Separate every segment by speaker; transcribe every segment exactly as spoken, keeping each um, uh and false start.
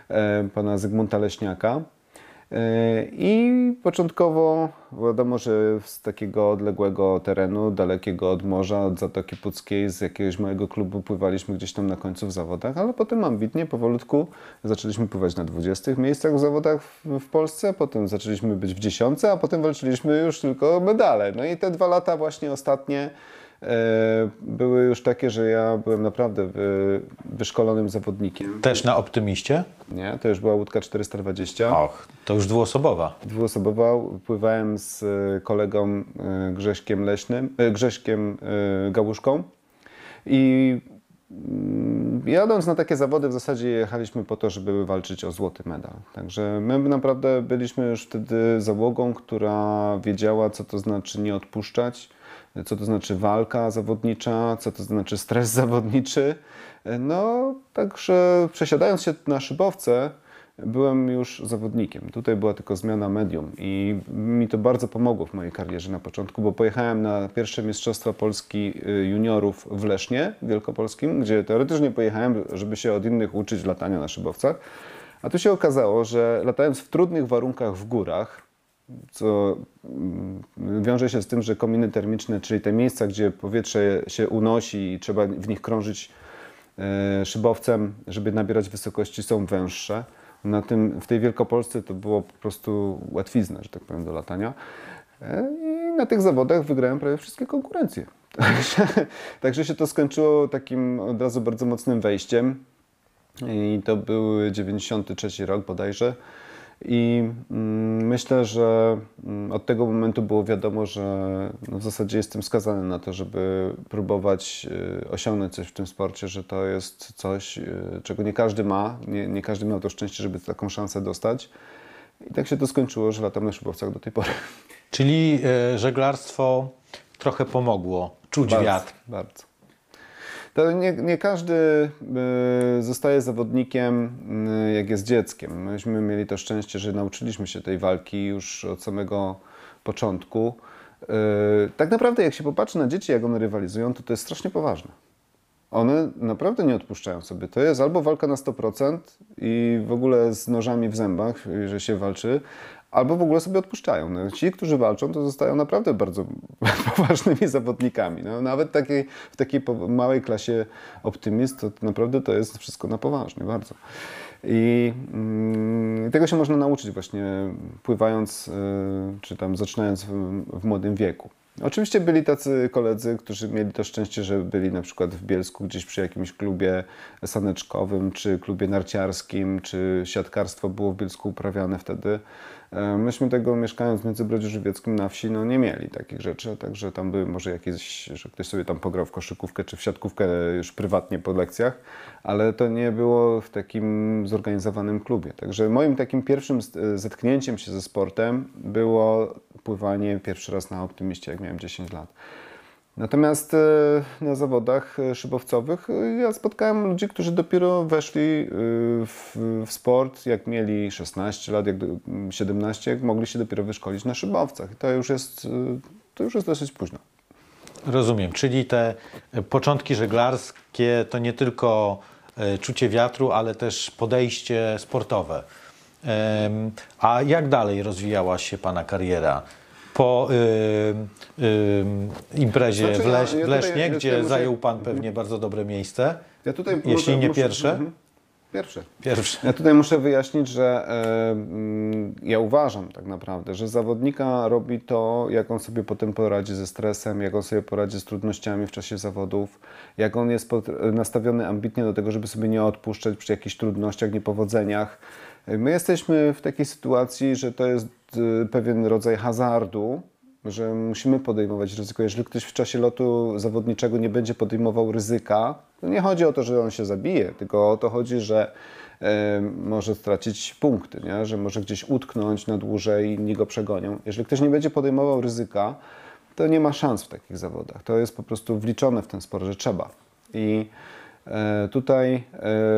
Speaker 1: pana Zygmunta Leśniaka. I początkowo wiadomo, że z takiego odległego terenu, dalekiego od morza, od Zatoki Puckiej, z jakiegoś małego klubu pływaliśmy gdzieś tam na końcu w zawodach, ale potem ambitnie, powolutku zaczęliśmy pływać na dwudziestych miejscach w zawodach w, w Polsce, potem zaczęliśmy być w dziesiątce, a potem walczyliśmy już tylko o medale. No i te dwa lata właśnie ostatnie były już takie, że ja byłem naprawdę wy, wyszkolonym zawodnikiem.
Speaker 2: Też na Optymiście?
Speaker 1: Nie, to już była łódka czterysta dwadzieścia.
Speaker 2: Och, to już dwuosobowa.
Speaker 1: Dwuosobowa. Pływałem z kolegą Grześkiem Leśnym, Grześkiem Gałuszką i jadąc na takie zawody w zasadzie jechaliśmy po to, żeby walczyć o złoty medal. Także my naprawdę byliśmy już wtedy załogą, która wiedziała, co to znaczy nie odpuszczać, co to znaczy walka zawodnicza, co to znaczy stres zawodniczy. No, także przesiadając się na szybowce, byłem już zawodnikiem. Tutaj była tylko zmiana medium i mi to bardzo pomogło w mojej karierze na początku, bo pojechałem na pierwsze Mistrzostwa Polski juniorów w Lesznie Wielkopolskim, gdzie teoretycznie pojechałem, żeby się od innych uczyć latania na szybowcach. A tu się okazało, że latając w trudnych warunkach w górach, co wiąże się z tym, że kominy termiczne, czyli te miejsca, gdzie powietrze się unosi i trzeba w nich krążyć szybowcem, żeby nabierać wysokości, są węższe. Na tym, w tej Wielkopolsce to było po prostu łatwizna, że tak powiem, do latania. I na tych zawodach wygrałem prawie wszystkie konkurencje. Także, także się to skończyło takim od razu bardzo mocnym wejściem. I to był dziewięćdziesiąty trzeci rok bodajże. I mm, myślę, że od tego momentu było wiadomo, że no w zasadzie jestem skazany na to, żeby próbować y, osiągnąć coś w tym sporcie, że to jest coś, y, czego nie każdy ma, nie, nie każdy miał to szczęście, żeby taką szansę dostać. I tak się to skończyło, że latam na szybowcach do tej pory.
Speaker 2: Czyli y, żeglarstwo trochę pomogło, czuć
Speaker 1: bardzo,
Speaker 2: wiatr.
Speaker 1: Bardzo. To nie, nie każdy y, zostaje zawodnikiem, y, jak jest dzieckiem. Myśmy mieli to szczęście, że nauczyliśmy się tej walki już od samego początku. Y, tak naprawdę, jak się popatrzy na dzieci, jak one rywalizują, to to jest strasznie poważne. One naprawdę nie odpuszczają sobie. To jest albo walka na sto procent i w ogóle z nożami w zębach, że się walczy, albo w ogóle sobie odpuszczają. No, ci, którzy walczą, to zostają naprawdę bardzo poważnymi zawodnikami. No, nawet takiej, w takiej małej klasie Optymist, to naprawdę to jest wszystko na poważnie, bardzo. I mm, tego się można nauczyć właśnie pływając, yy, czy tam zaczynając w, w młodym wieku. Oczywiście byli tacy koledzy, którzy mieli to szczęście, że byli na przykład w Bielsku gdzieś przy jakimś klubie saneczkowym, czy klubie narciarskim, czy siatkarstwo było w Bielsku uprawiane wtedy. Myśmy tego, mieszkając w Międzybrodziu Żywieckim na wsi, no nie mieli takich rzeczy, także tam były może jakieś, że ktoś sobie tam pograł w koszykówkę czy w siatkówkę już prywatnie po lekcjach, ale to nie było w takim zorganizowanym klubie. Także moim takim pierwszym zetknięciem się ze sportem było pływanie pierwszy raz na Optymiście, jak miałem dziesięć lat. Natomiast na zawodach szybowcowych ja spotkałem ludzi, którzy dopiero weszli w, w sport, jak mieli szesnaście lat, jak siedemnaście, jak mogli się dopiero wyszkolić na szybowcach. I to już jest, to już jest dosyć późno.
Speaker 2: Rozumiem, czyli te początki żeglarskie to nie tylko czucie wiatru, ale też podejście sportowe. A jak dalej rozwijała się Pana kariera? Po y, y, imprezie
Speaker 1: Znaczy,
Speaker 2: w, Leś,
Speaker 1: ja- ja
Speaker 2: w Lesznie,
Speaker 1: tutaj- ja
Speaker 2: gdzie
Speaker 1: tutaj muszę-
Speaker 2: zajął Pan pewnie bardzo dobre miejsce,
Speaker 1: Ja tutaj
Speaker 2: jeśli
Speaker 1: muszę-
Speaker 2: nie
Speaker 1: muszę-
Speaker 2: pierwsze.
Speaker 1: Mhm. Pierwsze.
Speaker 2: Pierwsze.
Speaker 1: Ja tutaj muszę wyjaśnić, że e, mm, ja uważam tak naprawdę, że zawodnika robi to, jak on sobie potem poradzi ze stresem, jak on sobie poradzi z trudnościami w czasie zawodów, jak on jest pod, nastawiony ambitnie do tego, żeby sobie nie odpuszczać przy jakichś trudnościach, niepowodzeniach. My jesteśmy w takiej sytuacji, że to jest e, pewien rodzaj hazardu, że musimy podejmować ryzyko. Jeżeli ktoś w czasie lotu zawodniczego nie będzie podejmował ryzyka, to nie chodzi o to, że on się zabije, tylko o to chodzi, że e, może stracić punkty, nie? Że może gdzieś utknąć na dłużej i inni go przegonią. Jeżeli ktoś nie będzie podejmował ryzyka, to nie ma szans w takich zawodach. To jest po prostu wliczone w ten sport, że trzeba. I e, tutaj e,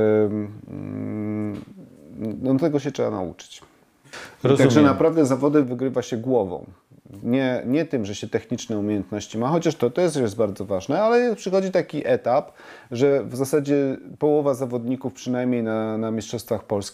Speaker 1: mm, no, tego się trzeba nauczyć.
Speaker 2: Rozumiem.
Speaker 1: Także naprawdę zawody wygrywa się głową. Nie, nie tym, że się techniczne umiejętności ma, chociaż to też jest bardzo ważne, ale przychodzi taki etap, że w zasadzie połowa zawodników, przynajmniej na, na Mistrzostwach Polski,